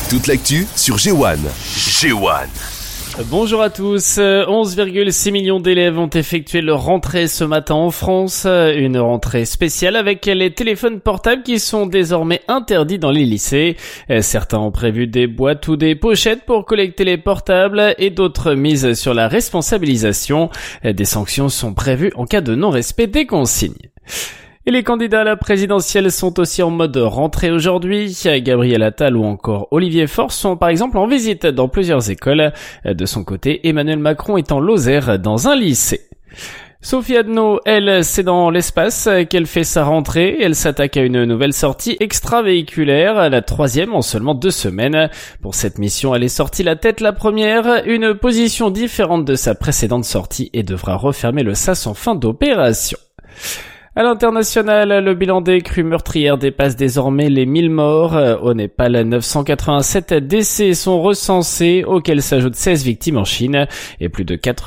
Toute l'actu sur G1. Bonjour à tous. 11,6 millions d'élèves ont effectué leur rentrée ce matin en France. Une rentrée spéciale avec les téléphones portables qui sont désormais interdits dans les lycées. Certains ont prévu des boîtes ou des pochettes pour collecter les portables et d'autres misent sur la responsabilisation. Des sanctions sont prévues en cas de non-respect des consignes. Et les candidats à la présidentielle sont aussi en mode rentrée aujourd'hui. Gabriel Attal ou encore Olivier Faure sont par exemple en visite dans plusieurs écoles. De son côté, Emmanuel Macron est en Lozère dans un lycée. Sophie Adno, elle, c'est dans l'espace qu'elle fait sa rentrée. Elle s'attaque à une nouvelle sortie extravéhiculaire, la 3e en seulement 2 semaines. Pour cette mission, elle est sortie la tête la première, une position différente de sa précédente sortie et devra refermer le sas en fin d'opération. À l'international, le bilan des crues meurtrières dépasse désormais les 1000 morts. Au Népal, 987 décès sont recensés, auxquels s'ajoutent 16 victimes en Chine et plus de 4